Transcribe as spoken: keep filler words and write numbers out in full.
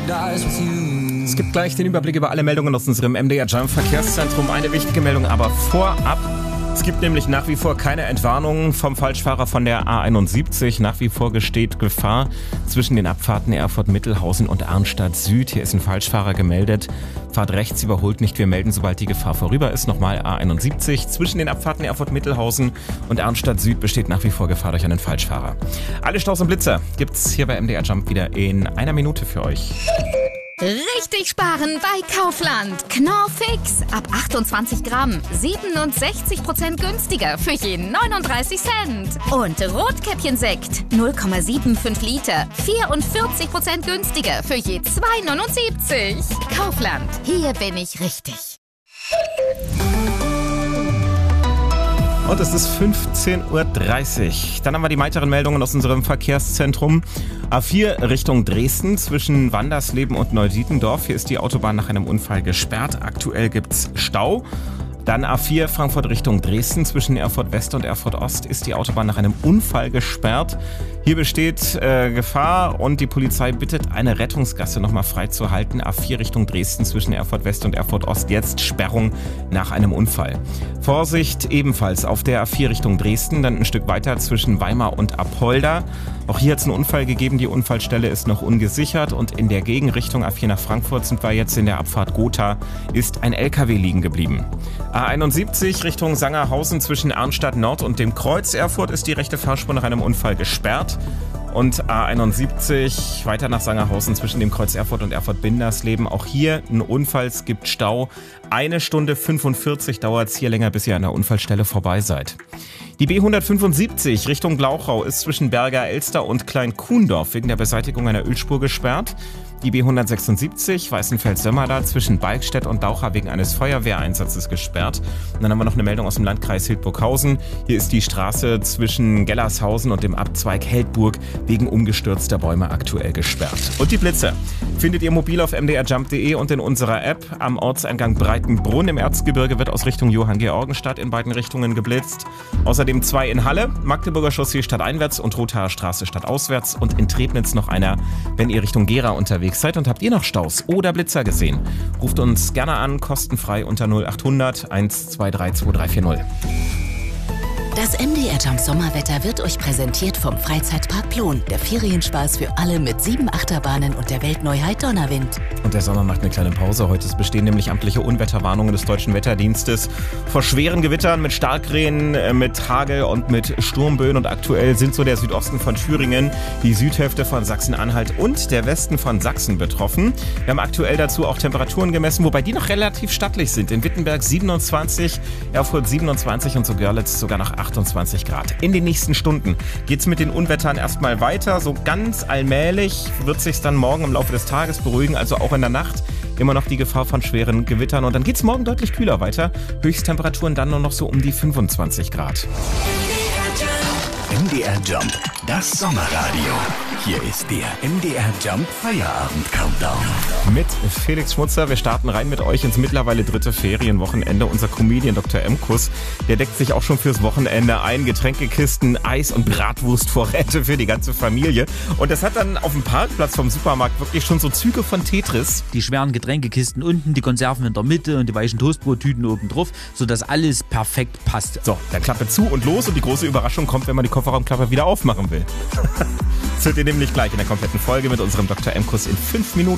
Es gibt gleich den Überblick über alle Meldungen aus unserem M D R Jump Verkehrszentrum. Eine wichtige Meldung aber vorab. Es gibt nämlich nach wie vor keine Entwarnungen vom Falschfahrer von der A einundsiebzig. Nach wie vor besteht Gefahr zwischen den Abfahrten Erfurt-Mittelhausen und Arnstadt Süd. Hier ist ein Falschfahrer gemeldet. Fahrt rechts, überholt nicht. Wir melden, sobald die Gefahr vorüber ist. Nochmal A einundsiebzig. Zwischen den Abfahrten Erfurt-Mittelhausen und Arnstadt Süd besteht nach wie vor Gefahr durch einen Falschfahrer. Alle Staus und Blitzer gibt's hier bei M D R Jump wieder in einer Minute für euch. Richtig sparen bei Kaufland. Knorr Fix. Ab achtundzwanzig Gramm. siebenundsechzig Prozent günstiger für je neununddreißig Cent. Und Rotkäppchensekt. null Komma fünfundsiebzig Liter. vierundvierzig Prozent günstiger für je zwei neunundsiebzig. Kaufland. Hier bin ich richtig. Und es ist fünfzehn Uhr dreißig. Dann haben wir die weiteren Meldungen aus unserem Verkehrszentrum. A vier Richtung Dresden zwischen Wandersleben und Neudietendorf. Hier ist die Autobahn nach einem Unfall gesperrt. Aktuell gibt's Stau. Dann A vier Frankfurt Richtung Dresden zwischen Erfurt West und Erfurt Ost ist die Autobahn nach einem Unfall gesperrt. Hier besteht äh, Gefahr und die Polizei bittet, eine Rettungsgasse nochmal freizuhalten. A vier Richtung Dresden zwischen Erfurt West und Erfurt Ost. Jetzt Sperrung nach einem Unfall. Vorsicht ebenfalls auf der A vier Richtung Dresden, dann ein Stück weiter zwischen Weimar und Apolda. Auch hier hat es einen Unfall gegeben. Die Unfallstelle ist noch ungesichert und in der Gegenrichtung A vier nach Frankfurt sind wir jetzt in der Abfahrt Gotha, ist ein L K W liegen geblieben. A einundsiebzig Richtung Sangerhausen zwischen Arnstadt Nord und dem Kreuz Erfurt ist die rechte Fahrspur nach einem Unfall gesperrt. Und A einundsiebzig weiter nach Sangerhausen zwischen dem Kreuz Erfurt und Erfurt-Bindersleben. Auch hier ein Unfall, es gibt Stau. Eine Stunde fünfundvierzig dauert es hier länger, bis ihr an der Unfallstelle vorbei seid. Die B hundertfünfundsiebzig Richtung Glauchau ist zwischen Berger Elster und Klein-Kuhndorf wegen der Beseitigung einer Ölspur gesperrt. Die B hundertsechsundsiebzig Weißenfels-Sömmerda zwischen Balkstedt und Daucha wegen eines Feuerwehreinsatzes gesperrt. Und dann haben wir noch eine Meldung aus dem Landkreis Hildburghausen. Hier ist die Straße zwischen Gellershausen und dem Abzweig Heldburg wegen umgestürzter Bäume aktuell gesperrt. Und die Blitze findet ihr mobil auf m d r jump punkt d e und in unserer App. Am Ortseingang Breitenbrunn im Erzgebirge wird aus Richtung Johanngeorgenstadt in beiden Richtungen geblitzt. Außerdem zwei in Halle, Magdeburger Chaussee stadteinwärts und Rothaer Straße stadtauswärts und in Trebnitz noch einer, wenn ihr Richtung Gera unterwegs seid und habt ihr noch Staus oder Blitzer gesehen. Ruft uns gerne an, kostenfrei unter null achthundert eins zwei drei zwei drei vier null. Das M D R Jump Sommerwetter wird euch präsentiert vom Freizeitpark Plon. Der Ferienspaß für alle mit sieben Achterbahnen und der Weltneuheit Donnerwind. Und der Sommer macht eine kleine Pause. Heute bestehen nämlich amtliche Unwetterwarnungen des Deutschen Wetterdienstes vor schweren Gewittern mit Starkregen, mit Hagel und mit Sturmböen. Und aktuell sind so der Südosten von Thüringen, die Südhälfte von Sachsen-Anhalt und der Westen von Sachsen betroffen. Wir haben aktuell dazu auch Temperaturen gemessen, wobei die noch relativ stattlich sind. In Wittenberg siebenundzwanzig, Erfurt siebenundzwanzig und so Görlitz sogar noch achtundzwanzig Grad. In den nächsten Stunden geht es mit den Unwettern erstmal weiter. So ganz allmählich wird sich dann morgen im Laufe des Tages beruhigen, also auch in der Nacht immer noch die Gefahr von schweren Gewittern. Und dann geht es morgen deutlich kühler weiter. Höchsttemperaturen dann nur noch so um die fünfundzwanzig Grad. M D R Jump, das Sommerradio. Hier ist der M D R Jump Feierabend Countdown. Mit Felix Schmutzer. Wir starten rein mit euch ins mittlerweile dritte Ferienwochenende. Unser Comedian Doktor Emkus, der deckt sich auch schon fürs Wochenende ein. Getränkekisten, Eis und Bratwurstvorräte für die ganze Familie. Und das hat dann auf dem Parkplatz vom Supermarkt wirklich schon so Züge von Tetris. Die schweren Getränkekisten unten, die Konserven in der Mitte und die weichen Toastbrottüten oben drauf, sodass alles perfekt passt. So, dann Klappe zu und los. Und die große Überraschung kommt, wenn man die Kofferraumklappe wieder aufmachen will. Das hört ihr nämlich gleich in der kompletten Folge mit unserem Doktor Emkus in fünf Minuten.